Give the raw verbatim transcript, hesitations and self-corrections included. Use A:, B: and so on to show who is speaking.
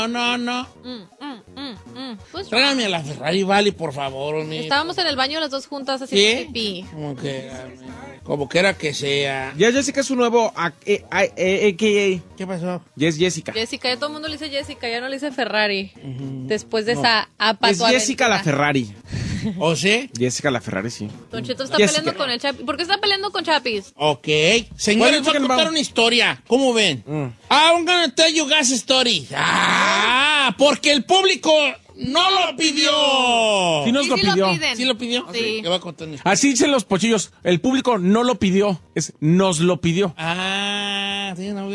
A: No, no, no.
B: Mm, mm, mm, mm. Pues,
A: Tráigame a la Ferrari Valley, por favor. Oni.
B: estábamos en el baño las dos juntas haciendo
A: ¿Sí?
B: pipí.
A: Como que, como quiera que sea.
C: Ya Jessica es su nuevo a, a, a, a, a
A: ¿Qué pasó?
C: Ya es Jessica.
B: Jessica, ya todo el mundo le dice Jessica, ya no le dice Ferrari. Uh-huh. Después de no. esa apato
C: Es Jessica
B: aventura.
C: la Ferrari.
A: ¿O sí?
C: Jessica la Ferrari, sí.
B: Don Cheto está
C: Jessica.
B: peleando con el Chapis. ¿Por qué está peleando con Chapis?
A: Ok. Señores, voy a contar una historia. ¿Cómo ven? Mm. Ah, I'm gonna tell you guys a story. Ah, porque el público no lo pidió.
C: Sí nos
B: sí,
C: lo
B: sí
C: pidió.
B: Lo piden.
A: ¿Sí lo pidió?
B: Sí.
A: ¿Qué va a contar?
C: Así dicen los pochillos. El público no lo pidió. Es nos lo pidió.
A: Ah, sí, no.